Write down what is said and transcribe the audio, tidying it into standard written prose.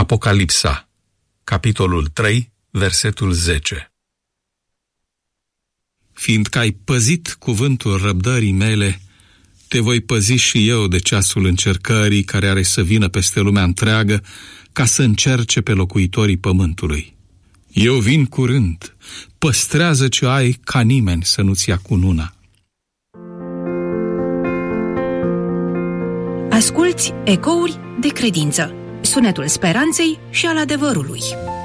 Apocalipsa, capitolul 3, versetul 10. Fiindcă ai păzit cuvântul răbdării mele, te voi păzi și eu de ceasul încercării care are să vină peste lumea întreagă, ca să încerce pe locuitorii pământului. Eu vin curând, păstrează ce ai ca nimeni să nu-ți ia cununa. Asculți Ecouri de credință, sunetul speranței și al adevărului.